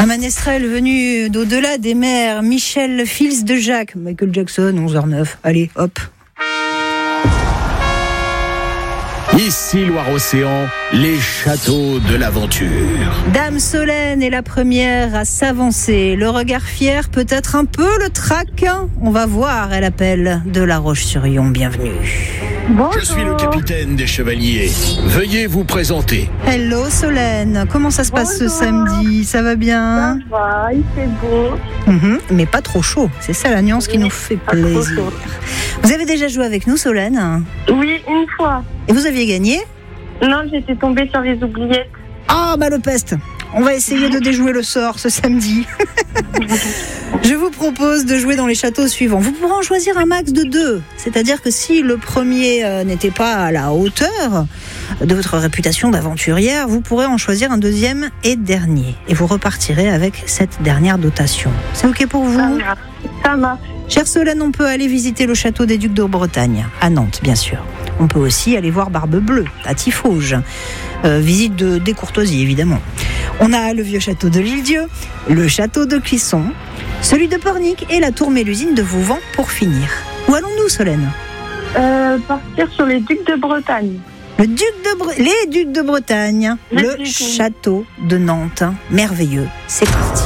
Un ménestrel venu d'au-delà des mers, Michel, fils de Jacques, Michael Jackson, 11h09. Allez, hop. Ici Loire-Océan, les châteaux de l'aventure. Dame Solène est la première à s'avancer. Le regard fier, peut-être un peu le trac. On va voir, elle appelle de La Roche-sur-Yon. Bienvenue. Bonjour. Je suis le capitaine des chevaliers. Veuillez vous présenter. Hello Solène, comment ça se passe ce Bonjour. samedi? Ça va bien? Ça va, il fait beau. Mais pas trop chaud, c'est ça la nuance qui nous fait pas trop plaisir. chaud. Vous avez déjà joué avec nous Solène? Oui, une fois. Et vous aviez gagné? Non, j'étais tombée sur les oubliettes. Ah bah le peste. On va essayer de déjouer le sort ce samedi. Je vous propose de jouer dans les châteaux suivants. Vous pourrez en choisir un max de 2. C'est-à-dire que si le premier n'était pas à la hauteur de votre réputation d'aventurière, vous pourrez en choisir un deuxième et dernier. Et vous repartirez avec cette dernière dotation. C'est OK pour vous? Ça marche. Chère Solène, on peut aller visiter le château des Ducs de Bretagne, à Nantes, bien sûr. On peut aussi aller voir Barbe Bleue, à Tiffauges. Visite de décourtoisie, évidemment. On a le vieux château de l'Île-Dieu, le château de Clisson, celui de Pornic et la tour Mélusine de Vouvant pour finir. Où allons-nous, Solène? Partir sur les Ducs de Bretagne. Les Ducs de Bretagne, Les le Ducs. château de Nantes. Merveilleux, c'est parti.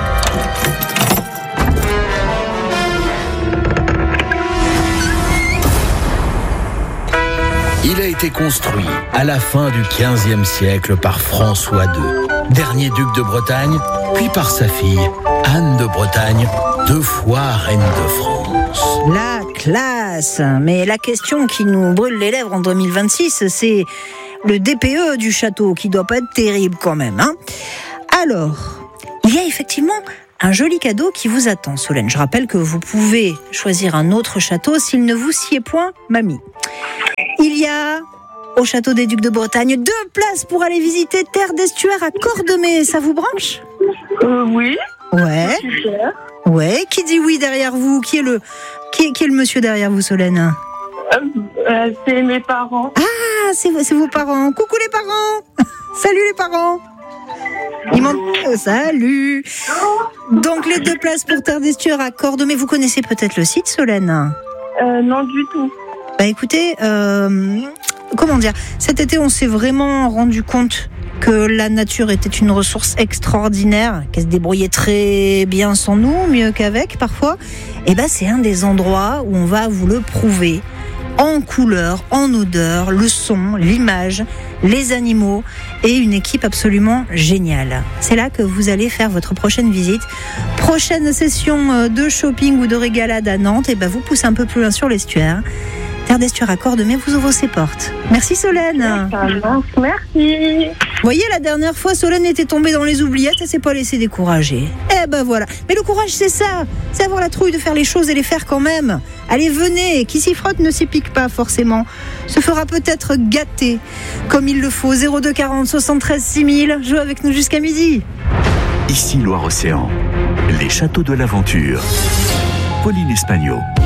Il a été construit à la fin du XVe siècle par François II, dernier duc de Bretagne, puis par sa fille, Anne de Bretagne, 2 fois reine de France. La classe. Mais la question qui nous brûle les lèvres en 2026, c'est le DPE du château, qui doit pas être terrible quand même, hein. Alors, il y a effectivement un joli cadeau qui vous attend, Solène. Je rappelle que vous pouvez choisir un autre château s'il ne vous sied point, mamie. Il y a au château des Ducs de Bretagne 2 places pour aller visiter Terre d'Estuaire à Cordemais. Ça vous branche? Oui. Ouais. Super. Ouais. Qui dit oui derrière vous? Qui est le monsieur derrière vous, Solène? C'est mes parents. Ah, c'est vos parents. Coucou les parents. Salut les parents. Salut. Donc les 2 places pour Terre d'Estuaire à Cordemais. Vous connaissez peut-être le site, Solène? Non, du tout. Bah écoutez, comment dire, cet été on s'est vraiment rendu compte que la nature était une ressource extraordinaire, qu'elle se débrouillait très bien sans nous, mieux qu'avec parfois. Et ben c'est un des endroits où on va vous le prouver. En couleur, en odeur, le son, l'image, les animaux et une équipe absolument géniale. C'est là que vous allez faire votre prochaine visite. Prochaine session de shopping ou de régalade à Nantes, et ben vous poussez un peu plus loin sur l'estuaire. Terre d'Estuaire à Cordemais vous ouvre ses portes. Merci Solène. Ça marche. Merci. Vous voyez, la dernière fois, Solène était tombée dans les oubliettes et s'est pas laissée décourager. Eh ben voilà. Mais le courage, c'est ça. C'est avoir la trouille de faire les choses et les faire quand même. Allez, venez. Qui s'y frotte ne s'y pique pas forcément. Se fera peut-être gâter comme il le faut. 02 40 73 6000. Jouez avec nous jusqu'à midi. Ici Loire-Océan, les châteaux de l'aventure. Pauline Espagnol.